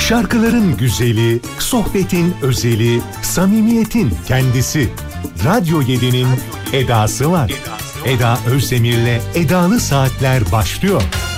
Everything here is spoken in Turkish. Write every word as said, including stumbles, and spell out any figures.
Şarkıların güzeli, sohbetin özeli, samimiyetin kendisi. Radyo yedi'nin edası var. Eda Özdemir'le Edalı Saatler başlıyor.